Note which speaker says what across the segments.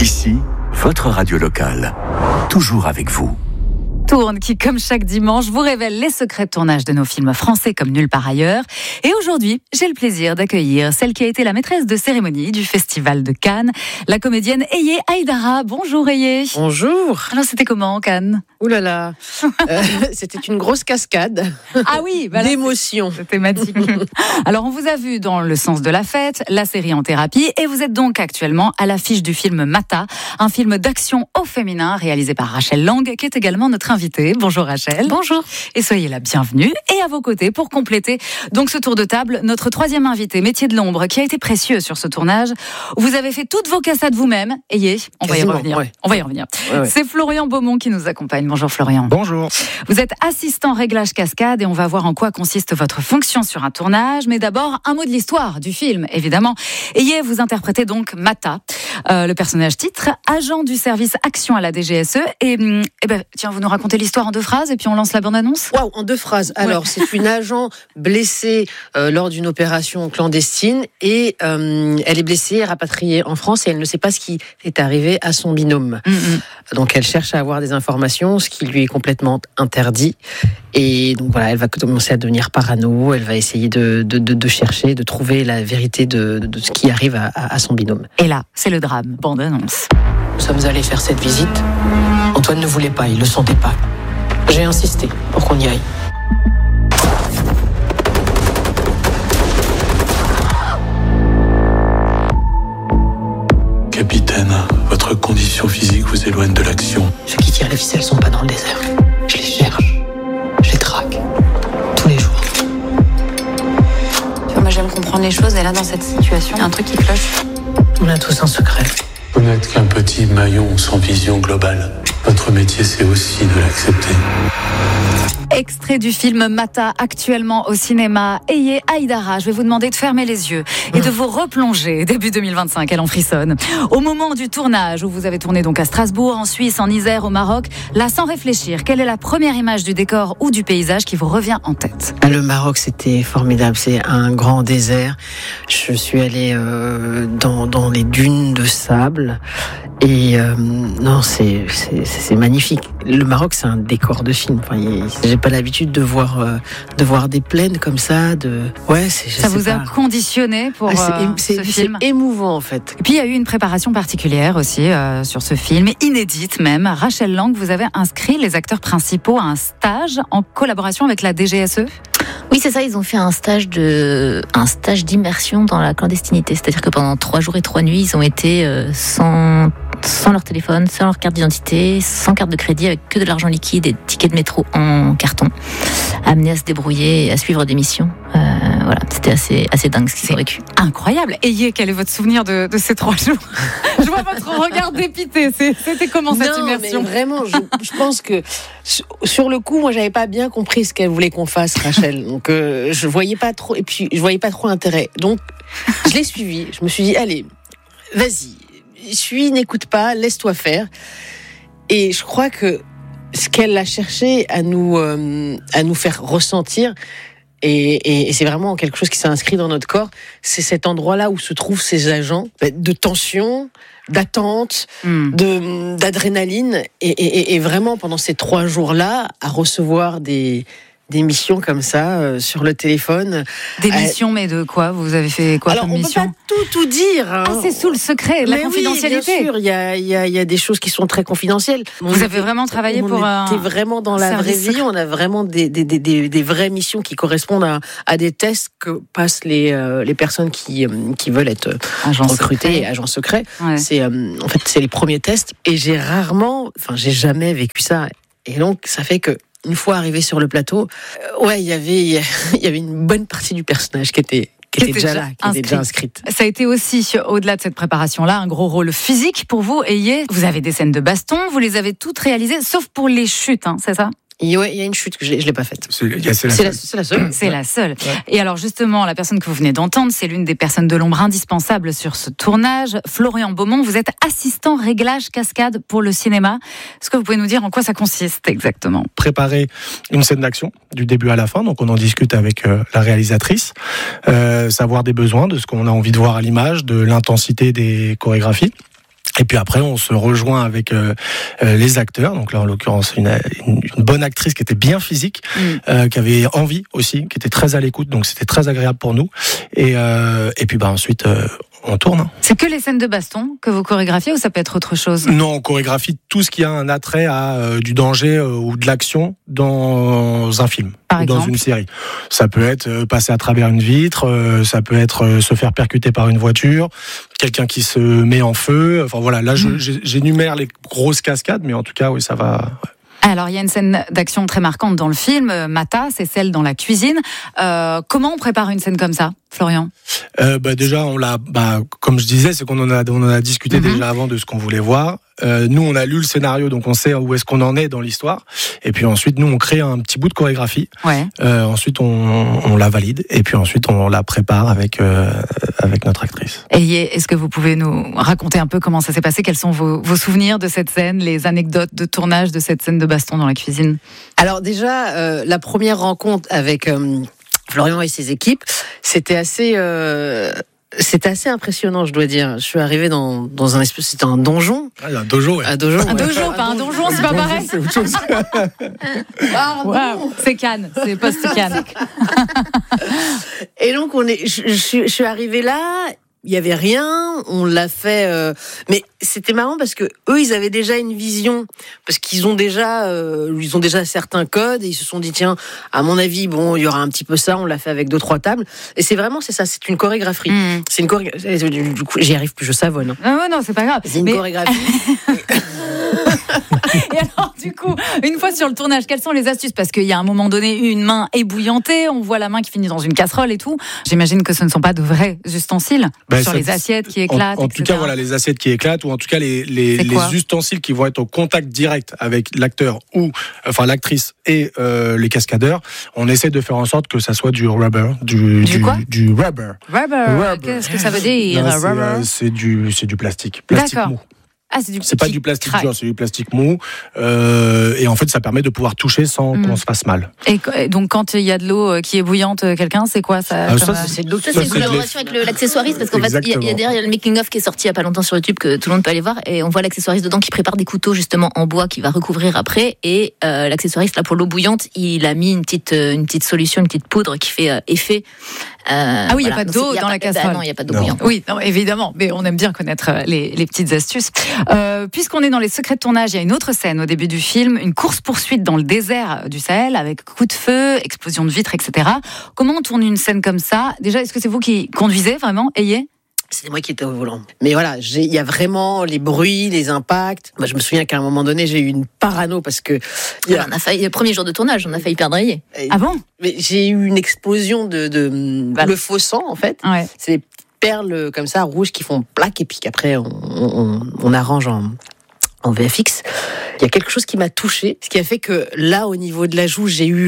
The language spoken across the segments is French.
Speaker 1: Ici, votre radio locale. Toujours avec vous.
Speaker 2: Tourne qui, comme chaque dimanche, vous révèle les secrets de tournage de nos films français comme nulle part ailleurs. Et aujourd'hui, j'ai le plaisir d'accueillir celle qui a été la maîtresse de cérémonie du Festival de Cannes, la comédienne Eye Haïdara. Bonjour Eye.
Speaker 3: Bonjour.
Speaker 2: Alors c'était comment Cannes?
Speaker 3: Ouh là là, c'était une grosse cascade.
Speaker 2: Ah oui, bah
Speaker 3: d'émotions.
Speaker 2: C'est thématique. Alors on vous a vu dans Le Sens de la Fête, la série En thérapie, et vous êtes donc actuellement à l'affiche du film Mata, un film d'action au féminin réalisé par Rachel Lang, qui est également notre invitée. Bonjour Rachel.
Speaker 4: Bonjour.
Speaker 2: Et soyez la bienvenue. Et à vos côtés, pour compléter donc ce tour de table, notre troisième invité, métier de l'ombre, qui a été précieux sur ce tournage. Vous avez fait toutes vos cassades vous-même. Ayez, on va y revenir.
Speaker 3: Ouais.
Speaker 2: On va y revenir.
Speaker 3: Ouais.
Speaker 2: C'est Florian Beaumont qui nous accompagne. Bonjour Florian.
Speaker 5: Bonjour.
Speaker 2: Vous êtes assistant réglage cascade et on va voir en quoi consiste votre fonction sur un tournage. Mais d'abord, un mot de l'histoire du film, évidemment. Ayez, vous interprétez donc Mata, le personnage titre, agent du service action à la DGSE. Et tiens, vous nous racontez l'histoire en 2 phrases et puis on lance la bande-annonce.
Speaker 3: Waouh, en 2 phrases. Alors, c'est une agent blessée lors d'une opération clandestine et elle est blessée, rapatriée en France et elle ne sait pas ce qui est arrivé à son binôme. Donc, elle cherche à avoir des informations, ce qui lui est complètement interdit. Et donc voilà, elle va commencer à devenir parano, elle va essayer de chercher, de trouver la vérité de ce qui arrive à son binôme.
Speaker 2: Et là, c'est le drame. Bande-annonce.
Speaker 6: Nous sommes allés faire cette visite. Antoine ne voulait pas, il le sentait pas. J'ai insisté pour qu'on y aille.
Speaker 7: Capitaine, votre condition physique vous éloigne de l'action.
Speaker 6: Ceux qui tirent les ficelles sont pas dans le désert. Je les cherche, je les traque, tous les jours.
Speaker 4: Moi j'aime comprendre les choses et là dans cette situation, il y a un truc qui cloche.
Speaker 6: On a tous un secret.
Speaker 7: Vous n'êtes qu'un petit maillon sans vision globale. Votre métier, c'est aussi de l'accepter.
Speaker 2: Extrait du film Mata, actuellement au cinéma. Eye Haïdara, je vais vous demander de fermer les yeux et de vous replonger, début 2025, elle en frissonne. Au moment du tournage, où vous avez tourné donc à Strasbourg, en Suisse, en Isère, au Maroc, là, sans réfléchir, quelle est la première image du décor ou du paysage qui vous revient en tête?
Speaker 3: Le Maroc, c'était formidable. C'est un grand désert. Je suis allée dans les dunes de sable. Et non, c'est magnifique. Le Maroc, c'est un décor de film. Enfin, j'ai pas l'habitude de voir des plaines comme ça.
Speaker 2: Ça vous a conditionné pour ce film?
Speaker 3: C'est émouvant en fait.
Speaker 2: Et puis il y a eu une préparation particulière aussi sur ce film, inédite même. Rachel Lang, vous avez inscrit les acteurs principaux à un stage en collaboration avec la DGSE.
Speaker 4: Oui, c'est ça, ils ont fait un stage d'immersion dans la clandestinité. C'est-à-dire que pendant 3 jours et 3 nuits, ils ont été sans leur téléphone, sans leur carte d'identité, sans carte de crédit, avec que de l'argent liquide et des tickets de métro en carton, amenés à se débrouiller et à suivre des missions. Voilà, c'était assez dingue ce qu'ils ont vécu.
Speaker 2: Incroyable. Ayez, quel est votre souvenir de ces 3 jours? Je vois votre regard dépité. C'était comment cette immersion?
Speaker 3: Mais vraiment, je pense que sur le coup, moi, j'avais pas bien compris ce qu'elle voulait qu'on fasse, Rachel. Donc, je voyais pas trop, et puis je voyais pas trop l'intérêt. Donc, je l'ai suivi. Je me suis dit, allez, vas-y, n'écoute pas, laisse-toi faire. Et je crois que ce qu'elle a cherché à nous faire ressentir, et c'est vraiment quelque chose qui s'est inscrit dans notre corps, c'est cet endroit-là où se trouvent ces agents de tension, d'attente, d'adrénaline, et vraiment pendant ces 3 jours-là, à recevoir des missions comme ça sur le téléphone.
Speaker 2: Des missions, mais de quoi? Vous avez fait quoi comme mission?
Speaker 3: Alors, on peut pas tout dire. Hein.
Speaker 2: Ah, c'est sous le secret, la confidentialité.
Speaker 3: Oui, bien sûr, il y a des choses qui sont très confidentielles.
Speaker 2: Vous avez vraiment travaillé pour un...
Speaker 3: On était vraiment dans la vraie vie, on a vraiment des vraies missions qui correspondent à des tests que passent les personnes qui veulent être recrutées, agents secrets. Ouais. En fait, c'est les premiers tests, et j'ai jamais vécu ça. Et donc, ça fait que une fois arrivé sur le plateau, il y avait une bonne partie du personnage qui était déjà là, qui était déjà inscrite.
Speaker 2: Ça a été aussi, au-delà de cette préparation-là, un gros rôle physique pour vous. Vous avez des scènes de baston, vous les avez toutes réalisées, sauf pour les chutes, hein, c'est ça?
Speaker 3: Il y a une chute que je l'ai pas faite.
Speaker 5: C'est la seule.
Speaker 2: C'est la seule. Ouais. Et alors justement, la personne que vous venez d'entendre, c'est l'une des personnes de l'ombre indispensables sur ce tournage. Florian Beaumont, vous êtes assistant réglage cascade pour le cinéma. Est-ce que vous pouvez nous dire en quoi ça consiste exactement?
Speaker 5: Préparer une scène d'action du début à la fin, donc on en discute avec la réalisatrice, savoir des besoins, de ce qu'on a envie de voir à l'image, de l'intensité des chorégraphies. Et puis après, on se rejoint avec les acteurs. Donc là, en l'occurrence, une bonne actrice qui était bien physique, qui avait envie aussi, qui était très à l'écoute. Donc c'était très agréable pour nous. Et puis ensuite, on tourne.
Speaker 2: C'est que les scènes de baston que vous chorégraphiez ou ça peut être autre chose ?
Speaker 5: Non, on chorégraphie tout ce qui a un attrait à du danger ou de l'action dans un film ou dans une série. Ça peut être passer à travers une vitre, ça peut être se faire percuter par une voiture, quelqu'un qui se met en feu. Enfin voilà, là j'énumère les grosses cascades, mais en tout cas, oui, ça va.
Speaker 2: Alors, il y a une scène d'action très marquante dans le film, Mata, c'est celle dans la cuisine. Comment on prépare une scène comme ça, Florian ?
Speaker 5: Déjà, on l'a, comme je disais, c'est qu'on en a discuté déjà avant de ce qu'on voulait voir. Nous, on a lu le scénario, donc on sait où est-ce qu'on en est dans l'histoire. Et puis ensuite, nous, on crée un petit bout de chorégraphie. Ouais. Ensuite, on la valide. Et puis ensuite, on la prépare avec notre actrice.
Speaker 2: Et est-ce que vous pouvez nous raconter un peu comment ça s'est passé ? Quels sont vos souvenirs de cette scène, les anecdotes de tournage de cette scène de baston dans la cuisine ?
Speaker 3: Alors déjà, la première rencontre avec Florian et ses équipes, c'était assez impressionnant, je dois dire. Je suis arrivée dans un espèce, c'était un donjon.
Speaker 5: Ah, un dojo, ouais.
Speaker 2: Un dojo, pas un donjon, c'est pas pareil.
Speaker 5: C'est autre chose.
Speaker 2: Wow. C'est Cannes, c'est post-Cannes.
Speaker 3: Et donc je suis arrivée là. Il y avait rien, on l'a fait, mais c'était marrant parce que eux, ils avaient déjà une vision, parce qu'ils ont déjà certains codes et ils se sont dit tiens, à mon avis, bon, il y aura un petit peu ça, on l'a fait avec 2-3 tables et c'est ça, c'est une chorégraphie. C'est une chorégraphie. Du coup, j'y arrive plus, je savonne.
Speaker 2: Non, c'est pas grave.
Speaker 3: C'est une chorégraphie.
Speaker 2: Et alors, du coup, une fois sur le tournage, quelles sont les astuces ? Parce qu'il y a un moment donné, une main ébouillantée, on voit la main qui finit dans une casserole et tout. J'imagine que ce ne sont pas de vrais ustensiles sur les assiettes qui éclatent.
Speaker 5: En tout cas, voilà, les assiettes qui éclatent ou en tout cas les ustensiles qui vont être au contact direct avec l'acteur ou l'actrice et les cascadeurs. On essaie de faire en sorte que ça soit du rubber, du rubber.
Speaker 2: Rubber. Qu'est-ce que ça veut dire, rubber ?
Speaker 5: C'est du plastique mou.
Speaker 2: Ah,
Speaker 5: c'est pas du plastique dur, c'est du plastique mou. Et en fait, ça permet de pouvoir toucher sans qu'on se fasse mal.
Speaker 2: Et donc, quand il y a de l'eau qui est bouillante, quelqu'un, c'est quoi ça ?
Speaker 4: C'est une collaboration avec l'accessoiriste, parce qu'en fait, il y a derrière le making-of qui est sorti il y a pas longtemps sur YouTube que tout le monde peut aller voir, et on voit l'accessoiriste dedans qui prépare des couteaux justement en bois qui va recouvrir après, et l'accessoiriste là pour l'eau bouillante, il a mis une petite solution, une petite poudre qui fait effet.
Speaker 2: Il n'y a pas d'eau dans la casserole.
Speaker 4: Non, il n'y a pas d'eau bouillante.
Speaker 2: Oui, non, évidemment, mais on aime bien connaître les petites astuces. Puisqu'on est dans les secrets de tournage, il y a une autre scène au début du film, une course-poursuite dans le désert du Sahel avec coup de feu, explosion de vitres, etc. Comment on tourne une scène comme ça ? Déjà, est-ce que c'est vous qui conduisez vraiment, Ayé ?
Speaker 3: C'est moi qui étais au volant. Mais voilà, il y a vraiment les bruits, les impacts. Moi, je me souviens qu'à un moment donné, j'ai eu une parano parce que...
Speaker 4: On a failli, le premier jour de tournage, on a failli perdre Ayé.
Speaker 2: Ah bon ?
Speaker 3: Mais j'ai eu une explosion le faux sang, en fait. Ouais. C'est des perles comme ça, rouges, qui font plaque, et puis qu'après, on arrange en VFX. Il y a quelque chose qui m'a touchée, ce qui a fait que là, au niveau de la joue, j'ai eu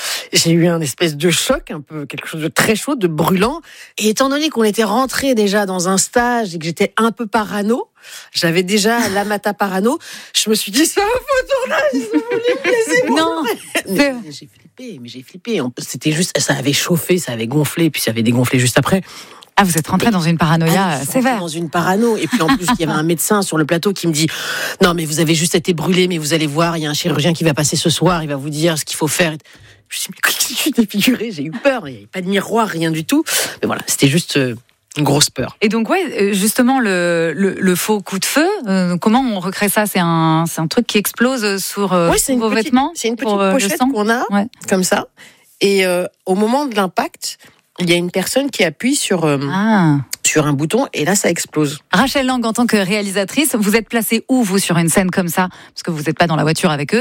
Speaker 3: un espèce de choc, un peu quelque chose de très chaud, de brûlant. Et étant donné qu'on était rentré déjà dans un stage et que j'étais un peu parano, j'avais déjà la Mata parano, je me suis dit c'est un faux tournage, laissez-moi.
Speaker 2: Non.
Speaker 3: J'ai flippé. C'était juste, ça avait chauffé, ça avait gonflé, puis ça avait dégonflé juste après.
Speaker 2: Ah, vous êtes rentré dans une paranoïa sévère.
Speaker 3: Dans une parano. Et puis en plus, il y avait un médecin sur le plateau qui me dit « Non, mais vous avez juste été brûlé, mais vous allez voir, il y a un chirurgien qui va passer ce soir, il va vous dire ce qu'il faut faire. » Je me suis dit « Mais qu'est-ce que tu t'es figuré ?» J'ai eu peur, il n'y avait pas de miroir, rien du tout. Mais voilà, c'était juste une grosse peur.
Speaker 2: Et donc, justement, le faux coup de feu, comment on recrée ça ? C'est un truc qui explose sur vos vêtements ?
Speaker 3: C'est une petite pochette qu'on a, comme ça. Et au moment de l'impact, il y a une personne qui appuie sur un bouton et là, ça explose.
Speaker 2: Rachel Lang, en tant que réalisatrice, vous êtes placée où, vous, sur une scène comme ça ? Parce que vous n'êtes pas dans la voiture avec eux.